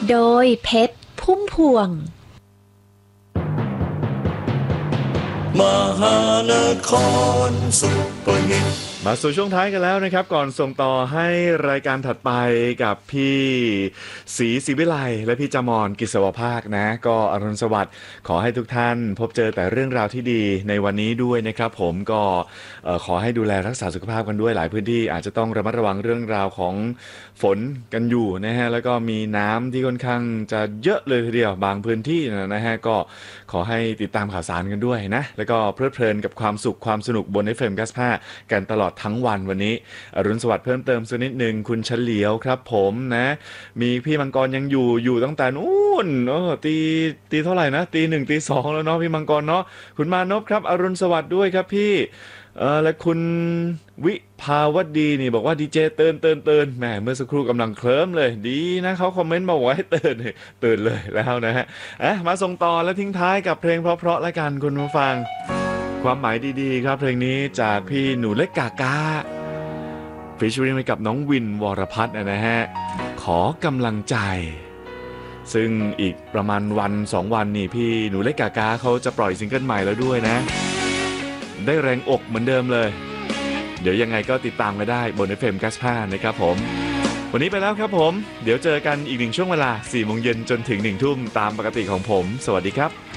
โดยเพชรพุ่มพวงมหานครซุปเปอร์ฮิตมาสู่ช่วงท้ายกันแล้วนะครับก่อนส่งต่อให้รายการถัดไปกับพี่ศรีศิวิไลและพี่จามอนกิษวภาคนะก็อรุณสวัสดิ์ขอให้ทุกท่านพบเจอแต่เรื่องราวที่ดีในวันนี้ด้วยนะครับผมก็ขอให้ดูแลรักษาสุขภาพกันด้วยหลายพื้นที่อาจจะต้องระมัดระวังเรื่องราวของฝนกันอยู่นะฮะแล้วก็มีน้ำที่ค่อนข้างจะเยอะเลยทีเดียวบางพื้นที่นะฮะก็ขอให้ติดตามข่าวสารกันด้วยนะแล้วก็เพลิดเพลินกับความสุขความสนุกบน FM 95กันตลอดทั้งวันวันนี้อรุณสวัสดิ์เพิ่มเติมสักนิดนึงคุณเฉลียวครับผมนะมีพี่มังกรยังอยู่ตั้งแต่นู้นตีเท่าไหร่นะตี 1ตี 2แล้วเนาะพี่มังกรเนาะคุณมานพครับอรุณสวัสดิ์ด้วยครับพี่และคุณวิภาวดีนี่บอกว่าดีเจเตือนแหมเมื่อสักครู่กำลังเคลิ้มเลยดีนะเขาคอมเมนต์มาบอกให้ตื่นเลยแล้วนะฮะมาส่งต่อและทิ้งท้ายกับเพลงเพราะๆและกันคุณผู้ฟังความหมายดีๆครับเพลงนี้จากพี่หนูเล็กกากาฟีเจอริ่งไปกับน้องวินวรพัฒน์นะฮะขอกำลังใจซึ่งอีกประมาณวัน2วันนี่พี่หนูเล็กกากาเขาจะปล่อยซิงเกิลใหม่แล้วด้วยนะได้แรงอกเหมือนเดิมเลยเดี๋ยวยังไงก็ติดตามกันได้บน FM 95นะครับผมวันนี้ไปแล้วครับผมเดี๋ยวเจอกันอีก1ช่วงเวลา 4 โมงเย็นจนถึง 1 ทุ่มตามปกติของผมสวัสดีครับ